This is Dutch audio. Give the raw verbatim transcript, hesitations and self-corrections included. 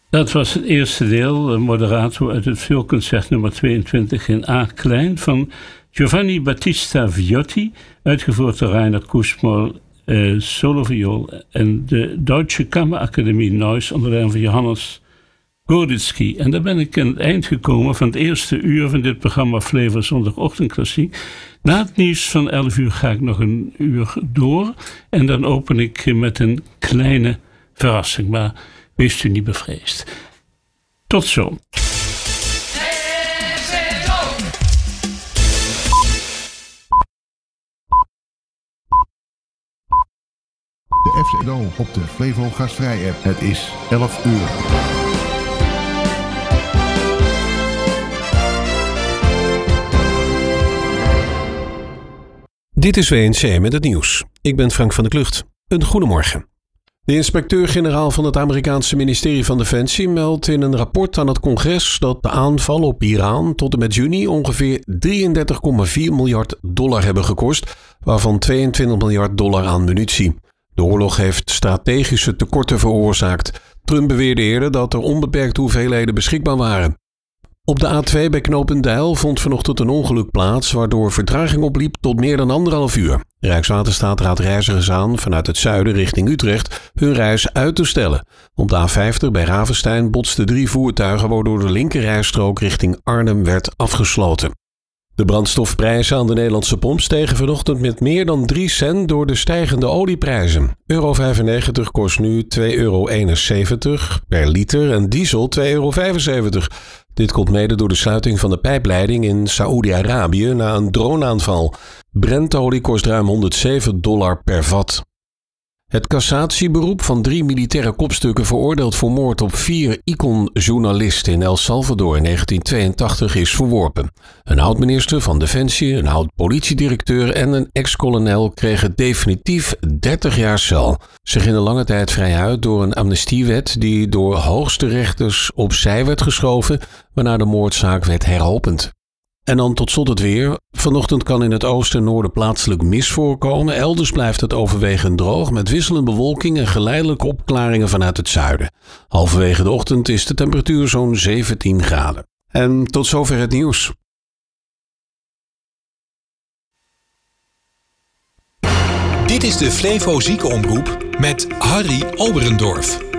Dat was het eerste deel, moderato uit het vioolconcert nummer tweeëntwintig in A klein van Giovanni Battista Viotti, uitgevoerd door Rainer Kussmaul, eh, soloviool, en de Deutsche Kammerakademie Neuss onder leiding van Johannes Gorditsky. En daar ben ik aan het eind gekomen van het eerste uur van dit programma Flavor Zondagochtendklassiek. Na het nieuws van elf uur ga ik nog een uur door en dan open ik met een kleine verrassing, maar wees u niet bevreesd. Tot zo. De F Z O op de Flevo Gastvrij app. Het is elf uur. Dit is W N C met het nieuws. Ik ben Frank van der Klucht. Een goedemorgen. De inspecteur-generaal van het Amerikaanse ministerie van Defensie meldt in een rapport aan het congres dat de aanvallen op Iran tot en met juni ongeveer drieëndertig komma vier miljard dollar hebben gekost, waarvan tweeëntwintig miljard dollar aan munitie. De oorlog heeft strategische tekorten veroorzaakt. Trump beweerde eerder dat er onbeperkte hoeveelheden beschikbaar waren. Op de A twee bij Knopendijl vond vanochtend een ongeluk plaats, waardoor vertraging opliep tot meer dan anderhalf uur. Rijkswaterstaat raadt reizigers aan vanuit het zuiden richting Utrecht hun reis uit te stellen. Op de A vijftig bij Ravenstein botsten drie voertuigen, waardoor de linkerrijstrook richting Arnhem werd afgesloten. De brandstofprijzen aan de Nederlandse pomp stegen vanochtend met meer dan drie cent door de stijgende olieprijzen. Euro vijfennegentig kost nu twee euro eenenzeventig per liter en diesel twee euro vijfenzeventig. Dit komt mede door de sluiting van de pijpleiding in Saoedi-Arabië na een droneaanval. Brentolie kost ruim honderdzeven dollar per vat. Het cassatieberoep van drie militaire kopstukken veroordeeld voor moord op vier Icon-journalisten in El Salvador in negentien tweeëntachtig is verworpen. Een oud-minister van Defensie, een oud-politiedirecteur en een ex-kolonel kregen definitief dertig jaar cel. Ze gingen lange tijd vrij uit door een amnestiewet die door hoogste rechters opzij werd geschoven, waarna de moordzaak werd heropend. En dan tot slot het weer. Vanochtend kan in het oosten en noorden plaatselijk mist voorkomen. Elders blijft het overwegend droog met wisselende bewolking en geleidelijke opklaringen vanuit het zuiden. Halverwege de ochtend is de temperatuur zo'n zeventien graden. En tot zover het nieuws. Dit is de Flevo Ziekenomroep met Harry Oberendorf.